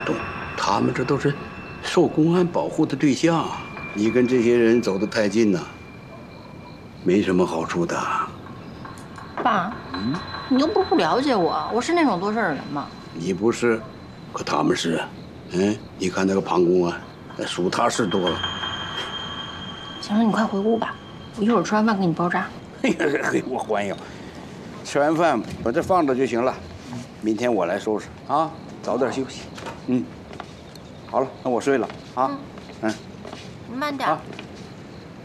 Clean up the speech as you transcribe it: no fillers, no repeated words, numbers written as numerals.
懂，他们这都是受公安保护的对象，你跟这些人走得太近了，没什么好处的。 爸，你又不了解我，我是那种多事儿的人吗？ 你不是，可他们是。你看那个庞公安，属他事多了。 行了，你快回屋吧，我一会儿吃完饭给你包扎。 哎呀，我欢迎。吃完饭把这放着就行了，明天我来收拾啊，早点休息。好了，那我睡了啊。 慢点。